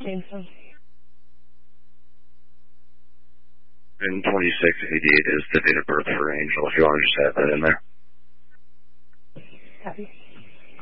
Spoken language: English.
Jameson. And 2688 is the date of birth for Angel, if you want to just add that in there. Copy.